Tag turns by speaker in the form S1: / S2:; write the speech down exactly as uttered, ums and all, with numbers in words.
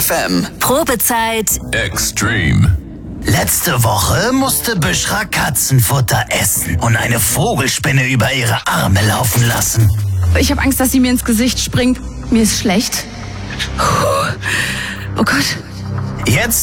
S1: F M.
S2: Probezeit
S1: Extreme.
S3: Letzte Woche musste Büschra Katzenfutter essen und eine Vogelspinne über ihre Arme laufen lassen.
S4: Ich habe Angst, dass sie mir ins Gesicht springt. Mir ist schlecht. Oh Gott.
S3: Jetzt